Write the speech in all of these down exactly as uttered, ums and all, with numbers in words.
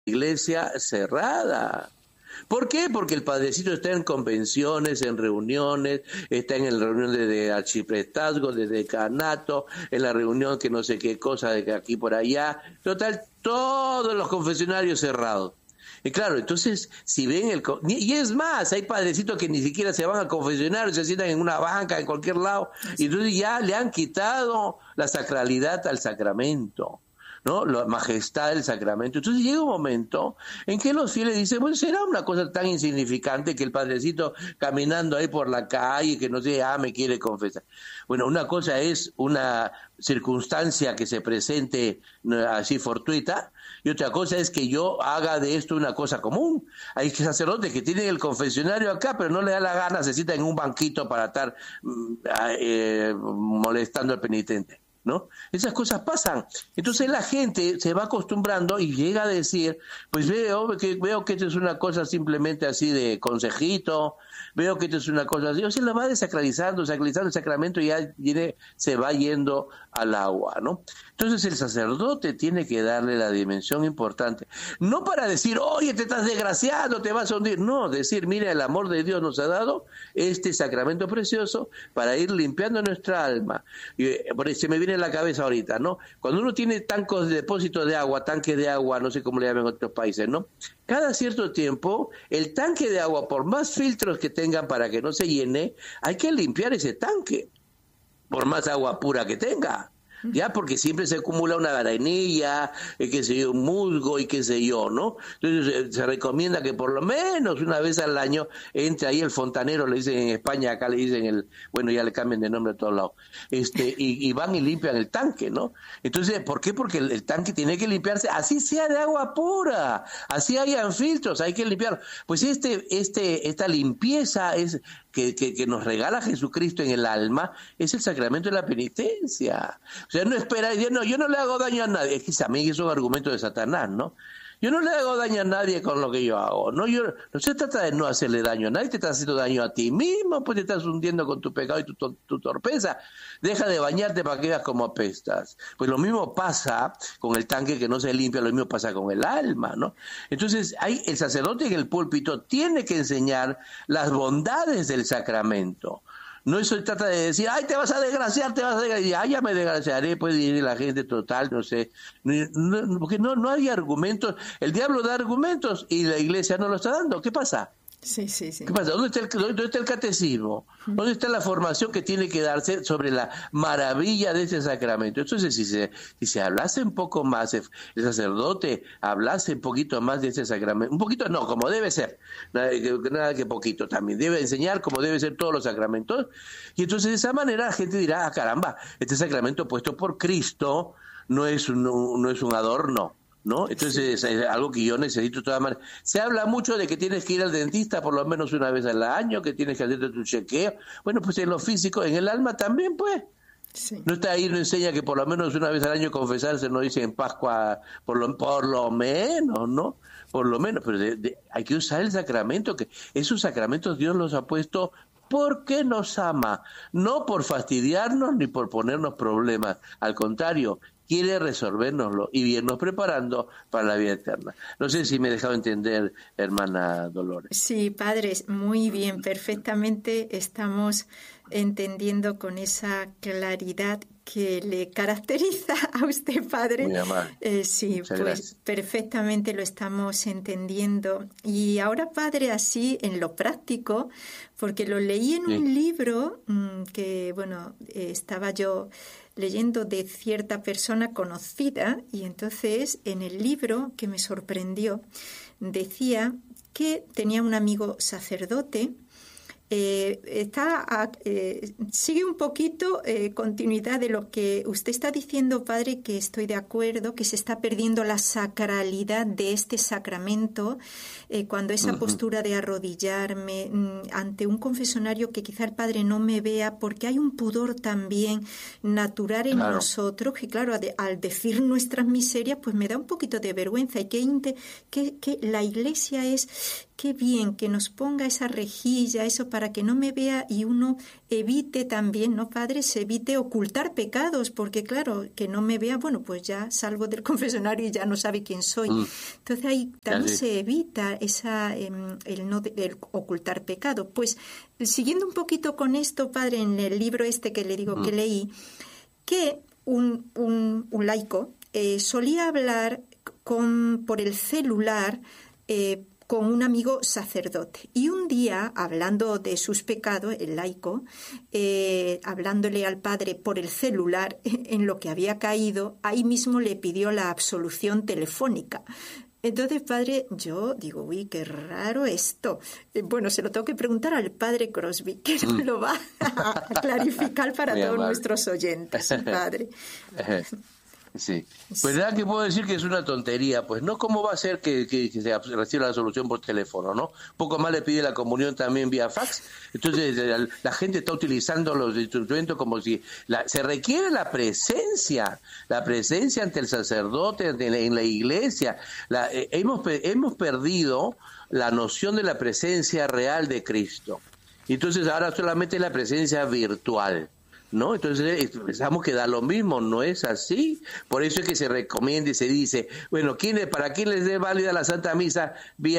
iglesia cerrada. ¿Por qué? Porque el padrecito está en convenciones, en reuniones, está en la reunión de, de archiprestazgo, de decanato, en la reunión que no sé qué cosa, de aquí por allá. Total, todos los confesionarios cerrados. Y claro, entonces, si ven el... Y es más, hay padrecitos que ni siquiera se van al confesionario, se sientan en una banca, en cualquier lado, y entonces ya le han quitado la sacralidad al sacramento, ¿no? La majestad del sacramento. Entonces llega un momento en que los fieles dicen, bueno, será una cosa tan insignificante que el padrecito caminando ahí por la calle, que no sé, ah, me quiere confesar. Bueno, una cosa es una circunstancia que se presente así fortuita, y otra cosa es que yo haga de esto una cosa común. Hay sacerdotes que tienen el confesionario acá, pero no le da la gana, se sientan en un banquito para estar eh, molestando al penitente, ¿no? Esas cosas pasan. Entonces la gente se va acostumbrando y llega a decir, pues veo que veo que esto es una cosa simplemente así de consejito, veo que esto es una cosa así, o sea, la va desacralizando, sacralizando el sacramento y ya viene, se va yendo al agua, ¿no? Entonces el sacerdote tiene que darle la dimensión importante, no para decir, oye, te estás desgraciando, te vas a hundir, no, decir, mira, el amor de Dios nos ha dado este sacramento precioso para ir limpiando nuestra alma. Y por eso se me viene en la cabeza ahorita, ¿no? Cuando uno tiene tanques de depósitos de agua, tanques de agua, no sé cómo le llaman en otros países, ¿no? Cada cierto tiempo, el tanque de agua, por más filtros que tengan para que no se llene, hay que limpiar ese tanque, por más agua pura que tenga. Ya, porque siempre se acumula una arenilla, eh, qué sé yo, un musgo y qué sé yo, ¿no? Entonces eh, se recomienda que por lo menos una vez al año entre ahí el fontanero, le dicen en España, acá le dicen el, bueno, ya le cambian de nombre a todos lados, este, y, y van y limpian el tanque, ¿no? Entonces, ¿por qué? Porque el, el tanque tiene que limpiarse, así sea de agua pura, así hayan filtros, hay que limpiar. Pues este, este, esta limpieza es que, que, que nos regala Jesucristo en el alma, es el sacramento de la penitencia. O sea, no espera, no, yo no le hago daño a nadie. Es que también es un argumento de Satanás, ¿no? Yo no le hago daño a nadie con lo que yo hago. No, yo, no se trata de no hacerle daño a nadie, te estás haciendo daño a ti mismo, pues te estás hundiendo con tu pecado y tu, tu, tu torpeza. Deja de bañarte para que veas cómo apestas. Pues lo mismo pasa con el tanque que no se limpia, lo mismo pasa con el alma, ¿no? Entonces, hay, el sacerdote en el púlpito tiene que enseñar las bondades del sacramento. No eso se trata de decir, ay, te vas a desgraciar, te vas a desgraciar, ya me desgraciaré, puede ir la gente total, no sé, no, no, porque no, no hay argumentos, el diablo da argumentos y la iglesia no lo está dando, ¿qué pasa? Sí, sí, sí. ¿Qué pasa? ¿Dónde está el, dónde está el catecismo? ¿Dónde está la formación que tiene que darse sobre la maravilla de ese sacramento? Entonces, si se, si se hablase un poco más, el sacerdote hablase un poquito más de ese sacramento, un poquito no, como debe ser, nada que, nada que poquito también, debe enseñar como debe ser todos los sacramentos, y entonces de esa manera la gente dirá, ah, caramba, este sacramento puesto por Cristo no es un, no es un adorno, ¿no? Entonces sí. Es algo que yo necesito de todas maneras. Se habla mucho de que tienes que ir al dentista por lo menos una vez al año, que tienes que hacerte tu chequeo. Bueno, pues en lo físico, en el alma también, pues. Sí. No está ahí, no enseña que por lo menos una vez al año confesarse, no dice en Pascua, por lo, por lo menos, ¿no? Por lo menos, pero de, de, hay que usar el sacramento, que esos sacramentos Dios los ha puesto porque nos ama, no por fastidiarnos ni por ponernos problemas, al contrario, quiere resolvérnoslo y irnos preparando para la vida eterna. No sé si me he dejado entender, hermana Dolores. Sí, padre, muy bien, perfectamente estamos entendiendo con esa claridad que le caracteriza a usted, padre. Muy amable. Eh, sí, Muchas pues gracias. perfectamente lo estamos entendiendo. Y ahora, padre, así en lo práctico, porque lo leí en sí. un libro mmm, que, bueno, eh, estaba yo leyendo de cierta persona conocida, y entonces en el libro, que me sorprendió, decía que tenía un amigo sacerdote. Eh, está eh, sigue un poquito eh, continuidad de lo que usted está diciendo, padre, que estoy de acuerdo, que se está perdiendo la sacralidad de este sacramento eh, cuando esa uh-huh. postura de arrodillarme mm, ante un confesionario, que quizá el padre no me vea, porque hay un pudor también natural en claro. nosotros, que claro, de, al decir nuestras miserias, pues me da un poquito de vergüenza, y que, que, que la Iglesia es, qué bien que nos ponga esa rejilla, eso para para que no me vea y uno evite también, ¿no, padre? Se evite ocultar pecados, porque claro, que no me vea, bueno, pues ya salgo del confesionario y ya no sabe quién soy. Mm. Entonces ahí también se evita esa eh, el no el ocultar pecado. Pues siguiendo un poquito con esto, padre, en el libro este que le digo mm. que leí, que un, un, un laico eh, solía hablar con por el celular eh, con un amigo sacerdote. Y un día, hablando de sus pecados, el laico, eh, hablándole al padre por el celular en lo que había caído, ahí mismo le pidió la absolución telefónica. Entonces, padre, yo digo, uy, qué raro esto. Eh, bueno, se lo tengo que preguntar al padre Crosby, que mm. lo va a clarificar para todos amable. Nuestros oyentes, padre. Sí, pues nada que puedo decir que es una tontería, pues no, ¿cómo va a ser que, que, que se reciba la solución por teléfono, no? Poco más le pide la comunión también vía fax, entonces la, la gente está utilizando los instrumentos como si, la, se requiere la presencia, la presencia ante el sacerdote, ante la, en la iglesia, la, eh, hemos, hemos perdido la noción de la presencia real de Cristo, entonces ahora solamente es la presencia virtual. ¿No? Entonces pensamos que da lo mismo, no es así. Por eso es que se recomienda y se dice, bueno, ¿quién, ¿para quién les dé válida la Santa Misa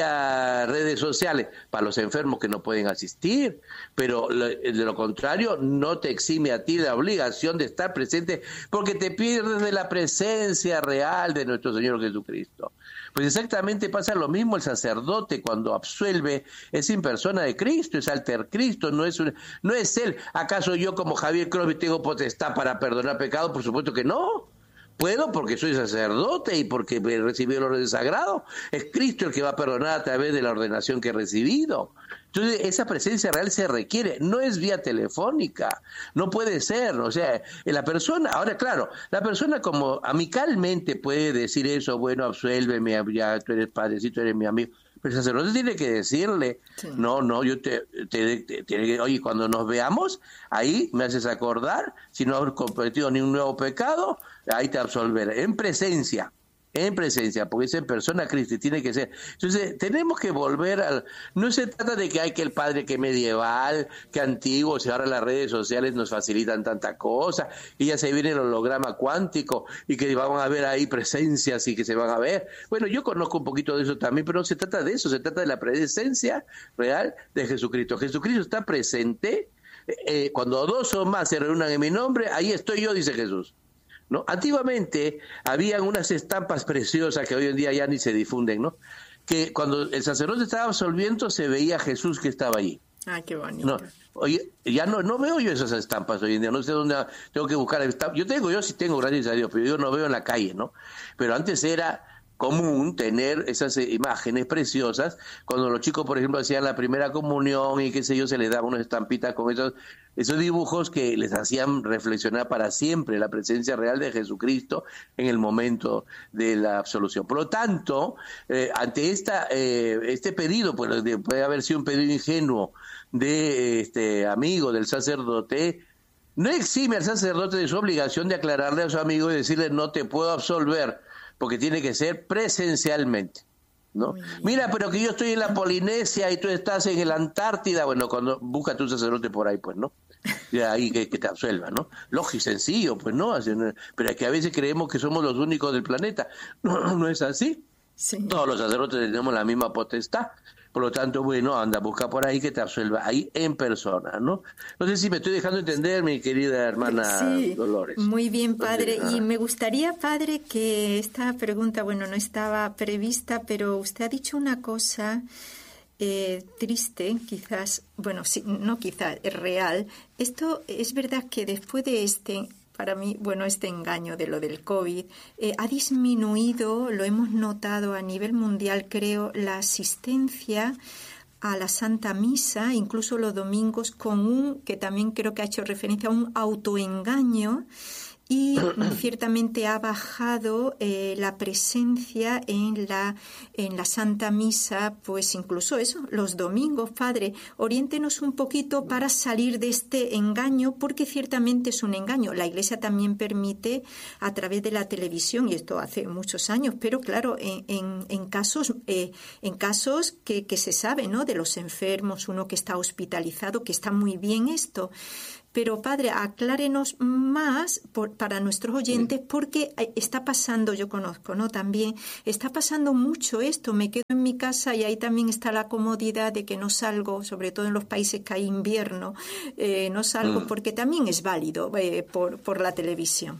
vía redes sociales? Para los enfermos que no pueden asistir, pero de lo contrario no te exime a ti la obligación de estar presente porque te pierdes de la presencia real de nuestro Señor Jesucristo. Pues exactamente pasa lo mismo el sacerdote cuando absuelve, es en persona de Cristo, es alter Cristo, no es un, no es él. ¿Acaso yo como Javier Crosby tengo potestad para perdonar pecado? Por supuesto que no. Puedo porque soy sacerdote y porque he recibido el orden sagrado. Es Cristo el que va a perdonar a través de la ordenación que he recibido. Entonces, esa presencia real se requiere, no es vía telefónica, no puede ser, o sea, la persona, ahora claro, la persona como amicalmente puede decir eso, bueno, absuélveme, ya tú eres padrecito, eres mi amigo, pero el sacerdote tiene que decirle, sí. no, no, yo te, te, te, te, oye, cuando nos veamos, ahí me haces acordar, si no has cometido ni un nuevo pecado, ahí te absolveré, en presencia. En presencia, porque es en persona Cristo, tiene que ser. Entonces, tenemos que volver al... No se trata de que hay que el padre que medieval, que antiguo, si ahora las redes sociales nos facilitan tanta cosa, y ya se viene el holograma cuántico, y que vamos a ver ahí presencias y que se van a ver. Bueno, yo conozco un poquito de eso también, pero no se trata de eso, se trata de la presencia real de Jesucristo. Jesucristo está presente, eh, cuando dos o más se reúnan en mi nombre, ahí estoy yo, dice Jesús. ¿No? Antiguamente habían unas estampas preciosas que hoy en día ya ni se difunden, ¿no? Que cuando el sacerdote estaba absolviendo se veía a Jesús que estaba allí. Ah, qué bonito. No, oye, ya no no veo yo esas estampas hoy en día, no sé dónde tengo que buscar estampas. Yo tengo, yo sí tengo, gracias a Dios, pero yo no veo en la calle, ¿no? Pero antes era común tener esas imágenes preciosas cuando los chicos, por ejemplo, hacían la primera comunión y qué sé yo, se les daba unas estampitas con esos esos dibujos que les hacían reflexionar para siempre la presencia real de Jesucristo en el momento de la absolución. Por lo tanto, eh, ante esta eh, este pedido, pues puede haber sido un pedido ingenuo de este amigo del sacerdote, no exime al sacerdote de su obligación de aclararle a su amigo y decirle no te puedo absolver, porque tiene que ser presencialmente, ¿no? Mira, pero que yo estoy en la Polinesia y tú estás en la Antártida, bueno, cuando busca tu sacerdote por ahí, pues, ¿no? Y ahí que, que te absuelva, ¿no? Lógico y sencillo, pues, ¿no? Pero es que a veces creemos que somos los únicos del planeta. No, no es así. Sí. Todos los sacerdotes tenemos la misma potestad. Por lo tanto, bueno, anda, busca por ahí que te absuelva, ahí en persona, ¿no? No sé si me estoy dejando entender, mi querida hermana sí, Dolores. Muy bien, padre. Entonces, y me gustaría, padre, que esta pregunta, bueno, no estaba prevista, pero usted ha dicho una cosa eh, triste, quizás, bueno, sí, no quizás, es real. Esto es verdad que después de este... Para mí, bueno, este engaño de lo del COVID eh, ha disminuido, lo hemos notado a nivel mundial, creo, la asistencia a la Santa Misa, incluso los domingos, con un, que también creo que ha hecho referencia a un autoengaño y ciertamente ha bajado eh, la presencia en la, en la Santa Misa, pues incluso eso, los domingos. Padre, oriéntenos un poquito para salir de este engaño, porque ciertamente es un engaño. La Iglesia también permite a través de la televisión, y esto hace muchos años, pero claro, en, en, en casos, eh, en casos que, que se sabe, ¿no?, de los enfermos, uno que está hospitalizado, que está muy bien esto. Pero, Padre, aclárenos más por, para nuestros oyentes, porque está pasando, yo conozco, ¿no?, también, está pasando mucho esto. Me quedo en mi casa y ahí también está la comodidad de que no salgo, sobre todo en los países que hay invierno, eh, no salgo mm. porque también es válido eh, por, por la televisión.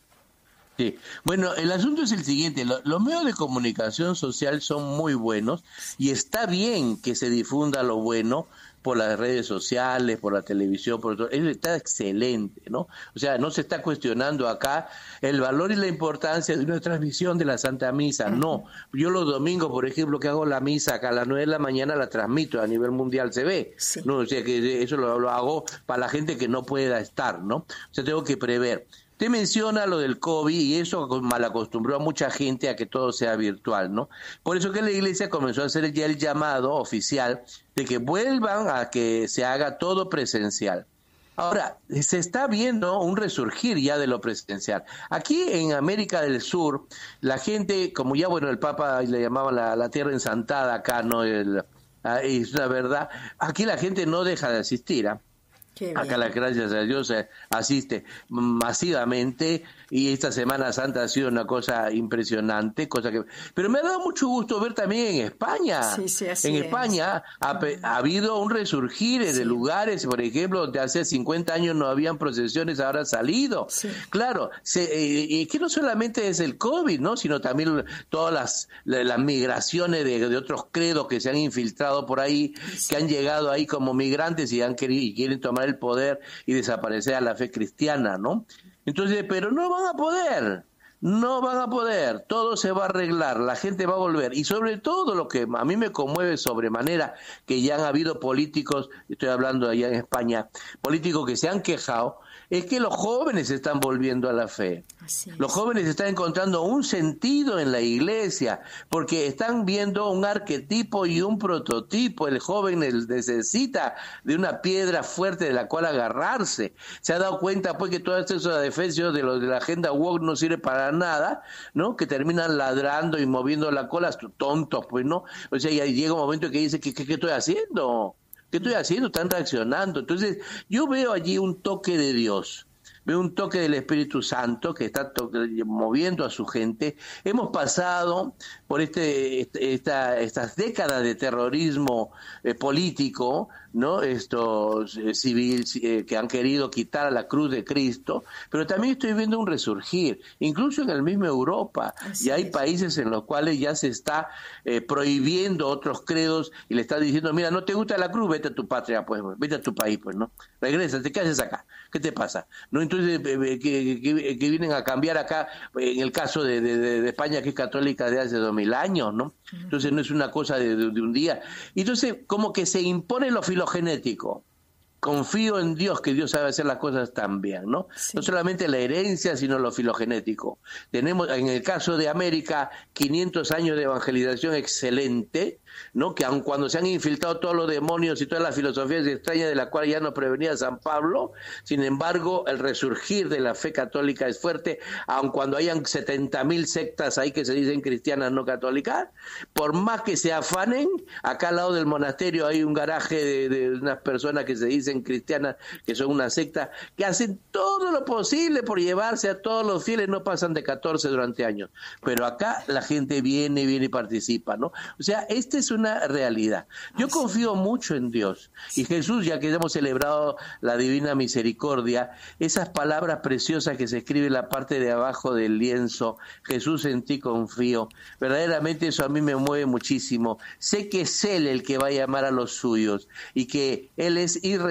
Sí, bueno, el asunto es el siguiente, los, los medios de comunicación social son muy buenos y está bien que se difunda lo bueno por las redes sociales, por la televisión, por todo, eso está excelente, ¿no? O sea, no se está cuestionando acá el valor y la importancia de una transmisión de la Santa Misa, no. Yo los domingos, por ejemplo, que hago la misa acá a las nueve de la mañana, la transmito, a nivel mundial se ve, sí. ¿no? O sea, que eso lo, lo hago para la gente que no pueda estar, ¿no? O sea, tengo que prever. Usted menciona lo del COVID y eso malacostumbró a mucha gente a que todo sea virtual, ¿no? Por eso que la Iglesia comenzó a hacer ya el llamado oficial de que vuelvan a que se haga todo presencial. Ahora, se está viendo un resurgir ya de lo presencial. Aquí en América del Sur, la gente, como ya, bueno, el Papa le llamaba la, la tierra ensantada acá, ¿no? El, es una verdad. Aquí la gente no deja de asistir, ¿ah? ¿eh? Acá, las gracias a Dios, eh, asiste masivamente y esta Semana Santa ha sido una cosa impresionante, cosa que, pero me ha dado mucho gusto ver también en España. Sí, sí, así en es. España ha, ha habido un resurgir sí. de lugares, por ejemplo, donde hace cincuenta años no habían procesiones, ahora ha salido. Sí. Claro, se, eh, que no solamente es el COVID, ¿no?, sino también todas las, las migraciones de, de otros credos que se han infiltrado por ahí, sí. que han llegado ahí como migrantes y han querido y quieren tomar el poder y desaparecer a la fe cristiana, ¿no? Entonces, pero no van a poder, no van a poder, todo se va a arreglar, la gente va a volver, y sobre todo lo que a mí me conmueve sobremanera, que ya han habido políticos, estoy hablando allá en España, políticos que se han quejado, es que los jóvenes están volviendo a la fe. Los jóvenes están encontrando un sentido en la iglesia, porque están viendo un arquetipo y un prototipo. El joven necesita de una piedra fuerte de la cual agarrarse. Se ha dado cuenta pues que todos esos adefesios de los de la agenda woke no sirve para nada, ¿no? Que terminan ladrando y moviendo la cola, tontos, pues, ¿no? O sea, ya llega un momento que dice, ¿qué, qué, qué estoy haciendo? ¿Qué estoy haciendo? Están reaccionando. Entonces, yo veo allí un toque de Dios, veo un toque del Espíritu Santo que está moviendo a su gente. Hemos pasado por este, esta, estas décadas de terrorismo eh, político, ¿no? Estos eh, civil eh, que han querido quitar a la cruz de Cristo, pero también estoy viendo un resurgir, incluso en el mismo Europa. Así y hay es. países en los cuales ya se está eh, prohibiendo otros credos y le está diciendo, mira, no te gusta la cruz, vete a tu patria, pues, vete a tu país, pues, ¿no? Regrésate, ¿qué haces acá? ¿Qué te pasa? ¿No? Entonces, eh, que, que, que vienen a cambiar acá, en el caso de, de, de España, que es católica de hace dos mil años, ¿no? Entonces no es una cosa de, de, de un día. Entonces, como que se impone lo filogenético. Confío en Dios, que Dios sabe hacer las cosas tan bien, ¿no? Sí. No solamente la herencia, sino lo filogenético. Tenemos, en el caso de América, quinientos años de evangelización excelente, ¿no? Que aun cuando se han infiltrado todos los demonios y todas las filosofías extrañas de las cuales ya nos prevenía San Pablo, sin embargo, el resurgir de la fe católica es fuerte, aun cuando hayan setenta mil sectas ahí que se dicen cristianas no católicas, por más que se afanen, acá al lado del monasterio hay un garaje de, de unas personas que se dicen cristianas, que son una secta, que hacen todo lo posible por llevarse a todos los fieles, no pasan de catorce durante años, pero acá la gente viene, viene y participa, ¿no? O sea, esta es una realidad. Yo confío mucho en Dios, y Jesús, ya que hemos celebrado la Divina Misericordia, esas palabras preciosas que se escribe en la parte de abajo del lienzo, Jesús, en ti confío, verdaderamente eso a mí me mueve muchísimo. Sé que es Él el que va a llamar a los suyos, y que Él es irresistible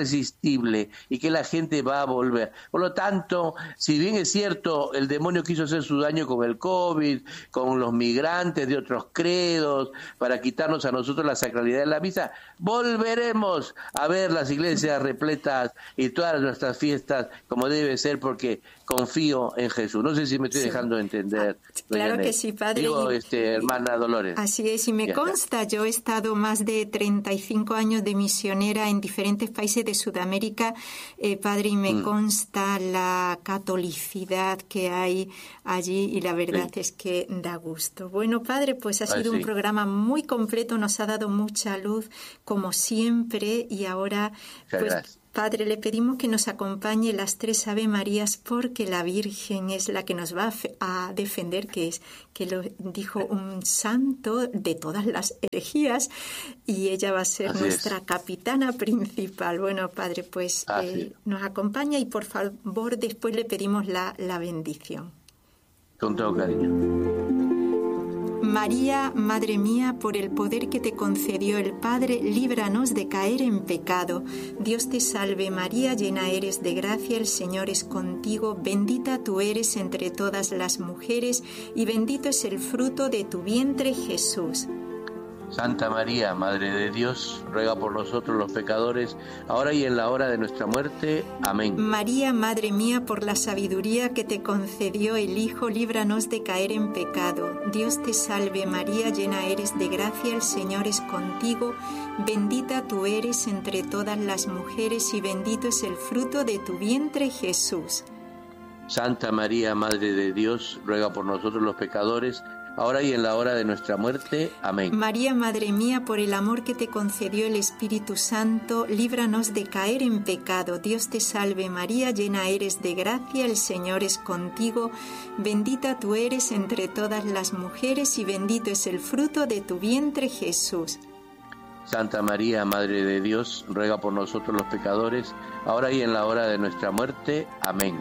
irresistible y que la gente va a volver. Por lo tanto, si bien es cierto, el demonio quiso hacer su daño con el COVID, con los migrantes de otros credos, para quitarnos a nosotros la sacralidad de la misa, volveremos a ver las iglesias repletas y todas nuestras fiestas como debe ser, porque confío en Jesús. No sé si me estoy sí. dejando entender. Ah, claro que sí, padre. Digo, y, este, hermana Dolores. Así es, y me ya consta, está. Yo he estado más de treinta y cinco años de misionera en diferentes países de Sudamérica, eh, padre, y me mm. consta la catolicidad que hay allí, y la verdad sí. es que da gusto. Bueno, padre, pues ha sido Ay, sí. un programa muy completo, nos ha dado mucha luz, como siempre, y ahora, Muchas pues... Gracias. Padre, le pedimos que nos acompañe las tres Ave Marías, porque la Virgen es la que nos va a defender, que es que lo dijo un santo de todas las herejías, y ella va a ser Así nuestra es. capitana principal. Bueno, Padre, pues eh, nos acompaña, y por favor después le pedimos la, la bendición. Con todo cariño. María, Madre mía, por el poder que te concedió el Padre, líbranos de caer en pecado. Dios te salve María, llena eres de gracia, el Señor es contigo, bendita tú eres entre todas las mujeres, y bendito es el fruto de tu vientre, Jesús. Santa María, Madre de Dios, ruega por nosotros los pecadores, ahora y en la hora de nuestra muerte. Amén. María, Madre mía, por la sabiduría que te concedió el Hijo, líbranos de caer en pecado. Dios te salve María, llena eres de gracia, el Señor es contigo, bendita tú eres entre todas las mujeres, y bendito es el fruto de tu vientre, Jesús. Santa María, Madre de Dios, ruega por nosotros los pecadores, ahora y en la hora de nuestra muerte. Amén. María, Madre mía, por el amor que te concedió el Espíritu Santo, líbranos de caer en pecado. Dios te salve María, llena eres de gracia, el Señor es contigo, bendita tú eres entre todas las mujeres, y bendito es el fruto de tu vientre, Jesús. Santa María, Madre de Dios, ruega por nosotros los pecadores, ahora y en la hora de nuestra muerte. Amén.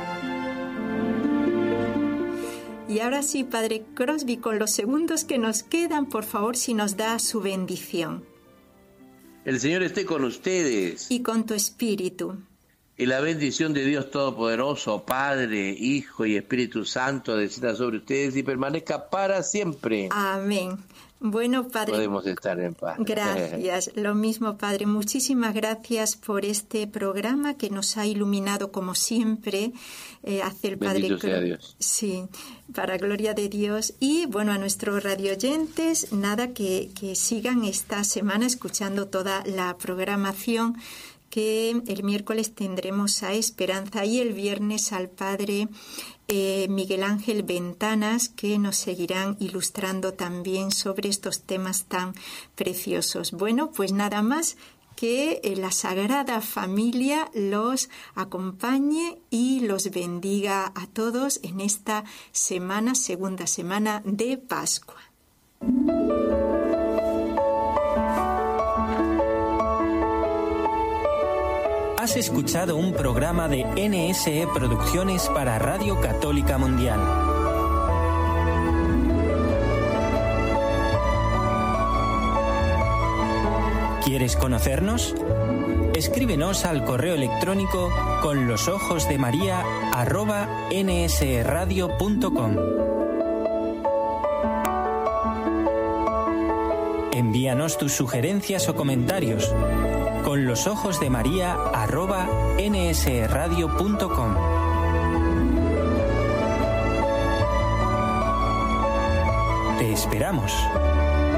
Y ahora sí, Padre Crosby, con los segundos que nos quedan, por favor, si nos da su bendición. El Señor esté con ustedes. Y con tu espíritu. Y la bendición de Dios Todopoderoso, Padre, Hijo y Espíritu Santo, descienda sobre ustedes y permanezca para siempre. Amén. Bueno, Padre, podemos estar en paz. Gracias. Lo mismo, Padre. Muchísimas gracias por este programa que nos ha iluminado como siempre. Eh, hace el Padre. Bendito sea Dios. Sí, para gloria de Dios. Y bueno, a nuestros radioyentes, nada, que, que sigan esta semana escuchando toda la programación, que el miércoles tendremos a Esperanza y el viernes al Padre eh, Miguel Ángel Ventanas, que nos seguirán ilustrando también sobre estos temas tan preciosos. Bueno, pues nada más, que la Sagrada Familia los acompañe y los bendiga a todos en esta semana, segunda semana de Pascua. Has escuchado un programa de N S E Producciones para Radio Católica Mundial. ¿Quieres conocernos? Escríbenos al correo electrónico con los ojos de María arroba nsradio punto com. Envíanos tus sugerencias o comentarios con los ojos de María arroba nsradio punto com. Te esperamos.